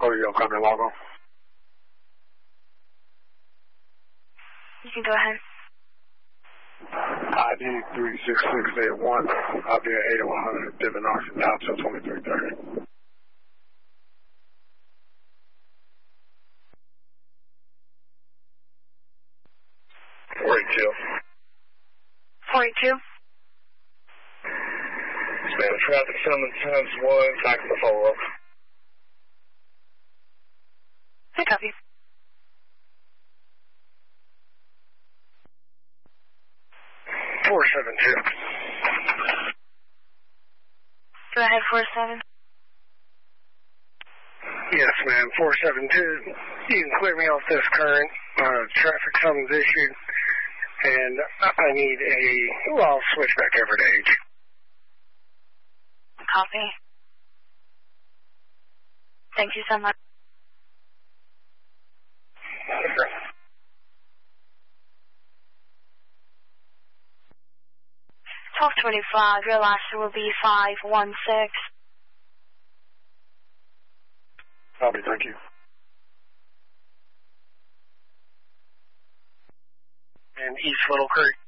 Rodeo, copy, log on. You can go ahead. ID 36681. I'll be at 8100 Divin Oxford now till 2330. 42. Spanish traffic summons times 1, back to the follow-up. I copy. Four 7-2. Go ahead, 47. Yes, ma'am, 472. You can clear me off this current traffic summons issued, and I need I'll switch back over to H. Copy. Thank you so much. Okay. 1225, your last will be 516. Copy, thank you. And East Little Creek.